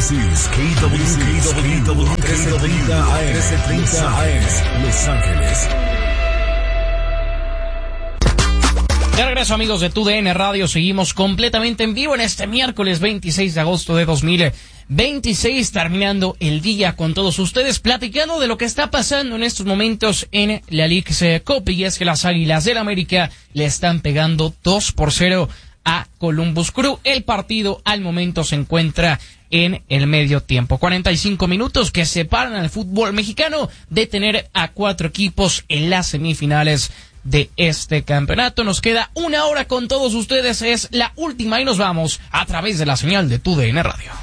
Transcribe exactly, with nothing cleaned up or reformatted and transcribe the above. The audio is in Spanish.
is K W C, K W trece treinta A M, Los Ángeles. De regreso, amigos de T U D N Radio, seguimos completamente en vivo en este miércoles veintiséis de agosto de dos mil veintiséis, terminando el día con todos ustedes, platicando de lo que está pasando en estos momentos en la Leagues Cup, y es que las Águilas del América le están pegando dos por cero a Columbus Crew. El partido al momento se encuentra en el medio tiempo. cuarenta y cinco minutos que separan al fútbol mexicano de tener a cuatro equipos en las semifinales de este campeonato. Nos queda una hora con todos ustedes, es la última y nos vamos a través de la señal de T U D N Radio.